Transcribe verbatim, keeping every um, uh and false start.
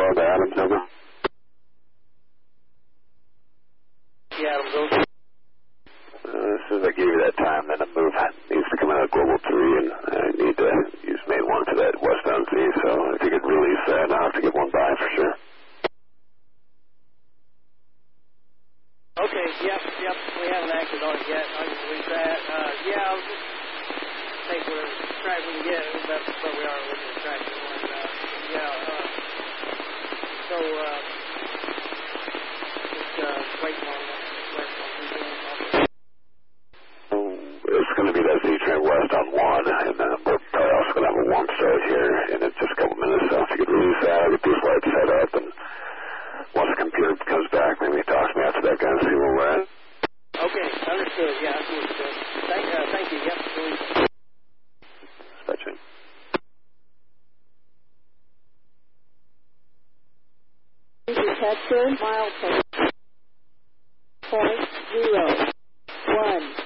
on the Adams number? Yeah, Adams over. Uh, as soon as I gave you that time, then a move needs to come out of Global three, and I need to use main one for that westbound Z, so if you could release that, I'll have to get one by for sure. Okay, yep, yep, we haven't acted on it yet. I can believe that. Uh, yeah, I'll just take whatever track we can get. That's where we are looking at track one. Uh, yeah, uh, so, uh, just, uh, waiting on that. It's going to be that Z-Train west on one, and then we're probably also going to have a warm start here in just a couple minutes, so if you could release that, I'll get these lights set up, and once the computer comes back, maybe talk to me after that guy and see where we're at. Okay, understood. Yeah, that's understood. Thank, uh, thank you. Yep, please. Dispatching. Detector, milepost, point zero, one.